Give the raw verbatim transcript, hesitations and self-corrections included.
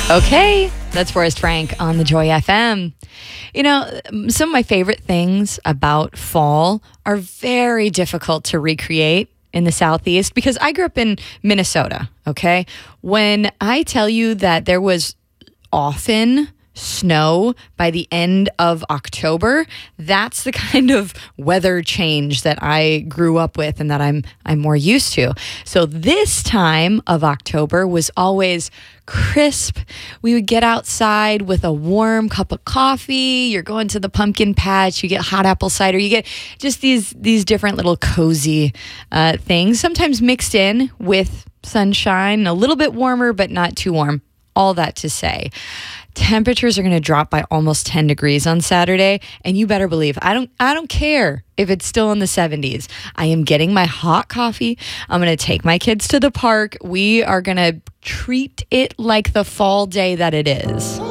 Okay, that's Forrest Frank on the Joy F M. You know, some of my favorite things about fall are very difficult to recreate in the Southeast because I grew up in Minnesota, okay? When I tell you that there was often snow by the end of October, that's the kind of weather change that I grew up with and that I'm I'm more used to. So this time of October was always crisp. We would get outside with a warm cup of coffee. You're going to the pumpkin patch. You get hot apple cider. You get just these these different little cozy uh, things, sometimes mixed in with sunshine, a little bit warmer, but not too warm. All that to say, temperatures are going to drop by almost ten degrees on Saturday, and you better believe I don't I don't care if it's still in the seventies. I am getting my hot coffee. I'm going to take my kids to the park. We are going to treat it like the fall day that it is.